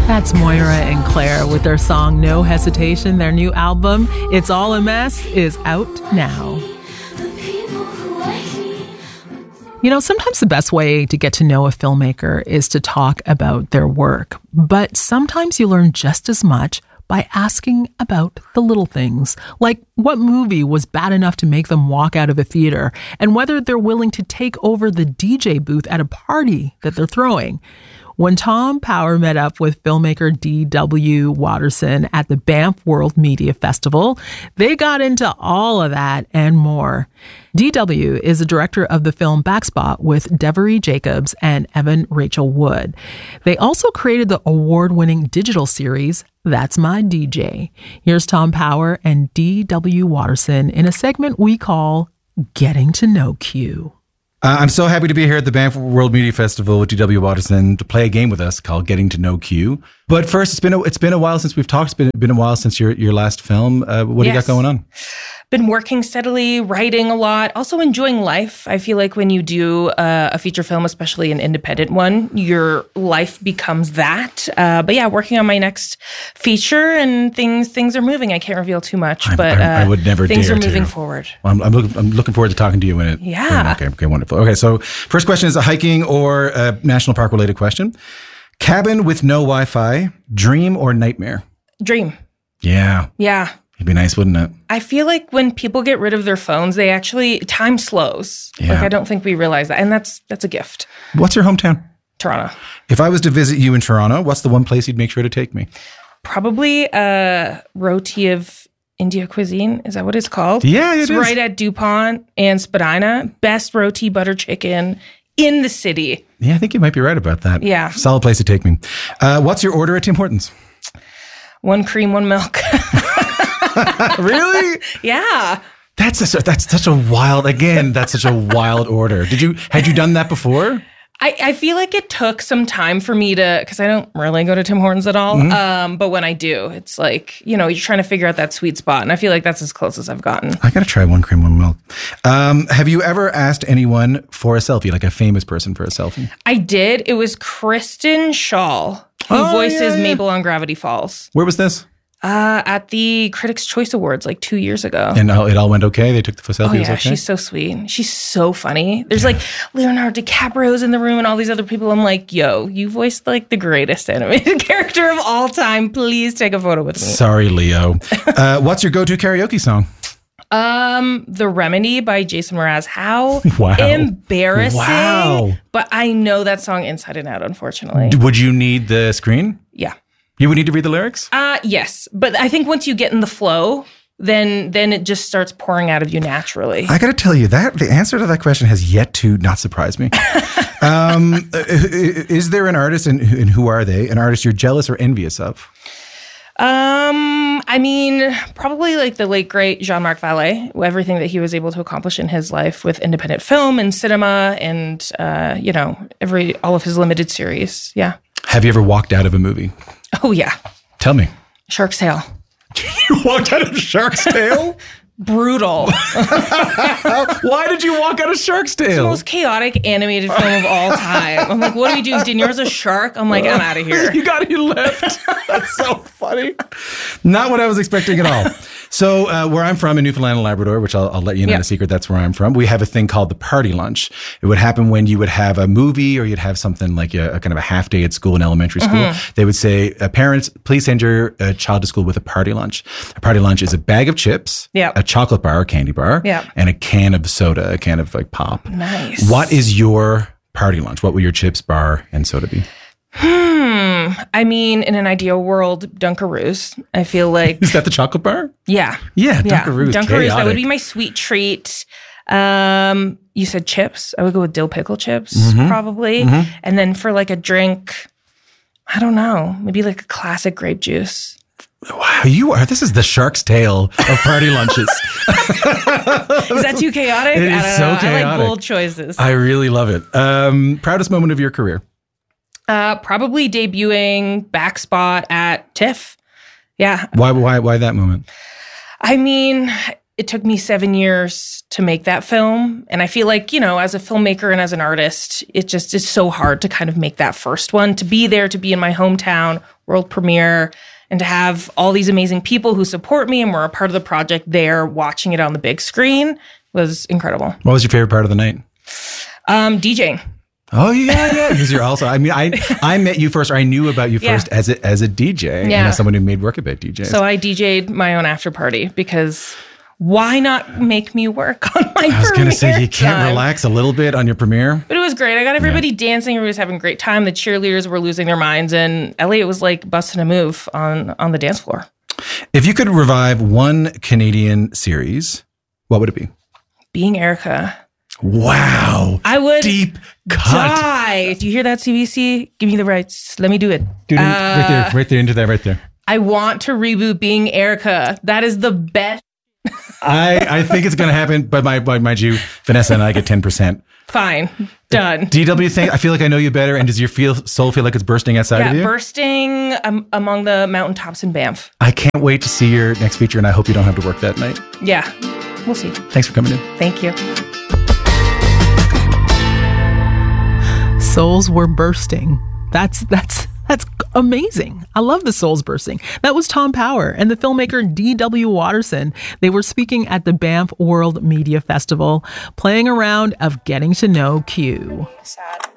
That's Moira and Claire with their song No Hesitation. Their new album, It's All a Mess, is out now. You know, sometimes the best way to get to know a filmmaker is to talk about their work, but sometimes you learn just as much by asking about the little things, like what movie was bad enough to make them walk out of a theater, and whether they're willing to take over the DJ booth at a party that they're throwing. When Tom Power met up with filmmaker D.W. Watterson at the Banff World Media Festival, they got into all of that and more. D.W. is the director of the film Backspot with Devery Jacobs and Evan Rachel Wood. They also created the award-winning digital series That's My DJ. Here's Tom Power and D.W. Watterson in a segment we call Getting to Know Q. I'm so happy to be here at the Banff World Media Festival with D.W. Watterson to play a game with us called Getting to Know Q. But first, it's been a while since we've talked. It's been a while since your last film. What do you got going on? Been working steadily, writing a lot, also enjoying life. I feel like when you do a feature film, especially an independent one, your life becomes that. But yeah, working on my next feature, and things are moving. I can't reveal too much, but I would never things dare are moving to. forward. Well, I'm looking forward to talking to you when it. Yeah. Okay, wonderful. Okay, so first question is a hiking or a national park related question. Cabin with no Wi-Fi, dream or nightmare? Dream. Yeah. Yeah. It'd be nice, wouldn't it? I feel like when people get rid of their phones, time slows. Yeah. Like, I don't think we realize that. And that's a gift. What's your hometown? Toronto. If I was to visit you in Toronto, what's the one place you'd make sure to take me? Probably roti of India cuisine. Is that what it's called? Yeah, it it's is. right at DuPont and Spadina. Best roti butter chicken in the city. Yeah, I think you might be right about that. Yeah. Solid place to take me. What's your order at Tim Hortons? 1 cream, 1 milk. Really? Yeah. That's such a wild order. Had you done that before? I feel like it took some time for me because I don't really go to Tim Hortons at all. Mm-hmm. But when I do, it's like, you're trying to figure out that sweet spot. And I feel like that's as close as I've gotten. I got to try 1 cream, 1 milk. Have you ever asked anyone for a selfie, like a famous person for a selfie? I did. It was Kristen Shaw, who voices Mabel on Gravity Falls. Where was this? At the Critics' Choice Awards 2 years ago. And it all went okay? They took the selfie? Oh, yeah, it was okay? she's so sweet. She's so funny. There's Leonardo DiCaprio's in the room and all these other people. I'm like, yo, you voiced the greatest animated character of all time. Please take a photo with me. Sorry, Leo. What's your go-to karaoke song? The Remedy by Jason Mraz. How Wow. embarrassing. Wow. But I know that song inside and out, unfortunately. Would you need the screen? Yeah. You would need to read the lyrics? Yes. But I think once you get in the flow, then it just starts pouring out of you naturally. I got to tell you that the answer to that question has yet to not surprise me. Is there an artist, and who are they? An artist you're jealous or envious of? I mean, probably the late great Jean-Marc Vallée, everything that he was able to accomplish in his life with independent film and cinema, and all of his limited series. Yeah. Have you ever walked out of a movie? Oh yeah. Tell me. Shark's Tale. You walked out of Shark's Tale? Brutal. Why did you walk out of Shark's Tale? It's the most chaotic animated film of all time. I'm like, what do we do? De Niro's a shark? I'm like, I'm out of here. You left. That's so funny. Not what I was expecting at all. So where I'm from in Newfoundland and Labrador, which I'll let you in on a secret, that's where I'm from. We have a thing called the party lunch. It would happen when you would have a movie or you'd have something like a kind of a half day at school in elementary school. Mm-hmm. They would say, parents, please send your child to school with a party lunch. A party lunch is a bag of chips, a chocolate bar, candy bar, and a can of soda, a can of pop. Nice. What is your party lunch? What will your chips, bar, and soda be? I mean, in an ideal world, Dunkaroos. I feel like... Is that the chocolate bar? Yeah. Yeah, Dunkaroos. Dunkaroos, that would be my sweet treat. You said chips. I would go with dill pickle chips, probably. Mm-hmm. And then for a drink, I don't know, maybe a classic grape juice. Wow, this is the Shark's Tale of party lunches. Is that too chaotic? It is so chaotic. I like bold choices. I really love it. Proudest moment of your career? Probably debuting Backspot at TIFF. Yeah. Why that moment? I mean, it took me 7 years to make that film. And I feel like, as a filmmaker and as an artist, it just is so hard to kind of make that first one, to be there, to be in my hometown, world premiere, and to have all these amazing people who support me and were a part of the project there watching it on the big screen was incredible. What was your favorite part of the night? DJing. Oh, yeah. Because you're also, I mean, I met you first, or I knew about you first as a DJ, and as someone who made work about DJs. So I DJ'd my own after party because why not make me work on my premiere? I was going to say, you can't relax a little bit on your premiere? But it was great. I got everybody dancing. Everybody was having a great time. The cheerleaders were losing their minds, and Elliot was like busting a move on the dance floor. If you could revive one Canadian series, what would it be? Being Erica. Wow. I would deep cut. Die. Do you hear that, CBC? Give me the rights. Let me do it. Dude, right there, into that right there. I want to reboot Being Erica. That is the best. I think it's going to happen, but mind you, Vanessa and I get 10%. Fine. Done. DW thing, I feel like I know you better. And does your soul feel like it's bursting outside of you? Yeah, bursting among the mountaintops in Banff. I can't wait to see your next feature, and I hope you don't have to work that night. Yeah, we'll see. Thanks for coming in. Thank you. Souls were bursting. That's amazing. I love the souls bursting. That was Tom Power and the filmmaker D.W. Watterson. They were speaking at the Banff World Media Festival, playing a round of Getting to Know Q. Sad.